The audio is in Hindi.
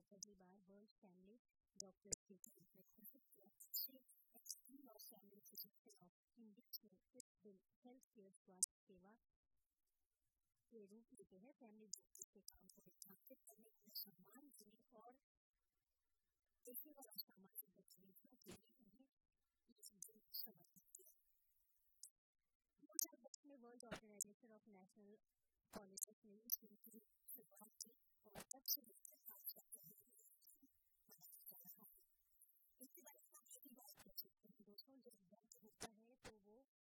पहली बार वर्ल्ड फैमिली डॉक्टर्स डे को घोषित किया। श्री एक्सट्रीम और फैमिली फिजिशियन ऑफ इंडिया ने इस दिन हेल्थ केयर स्वास्थ्य सेवा के रूप लेते हैं फैमिली डॉक्टर्स के काम को रेखांकित करने उन्हें सम्मान देने और पेशेवर और सामाजिक गतिविधियों के लिए उन्हें इस दिन समर्पित किया। 2010 में world organisation of national colleges ने इस दिन की